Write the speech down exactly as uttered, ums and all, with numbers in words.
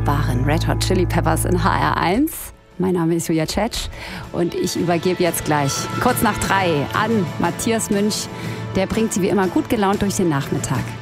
wunderbaren Red Hot Chili Peppers in H R eins. Mein Name ist Julia Tschetsch und ich übergebe jetzt gleich kurz nach drei an Matthias Münch. Der bringt Sie wie immer gut gelaunt durch den Nachmittag.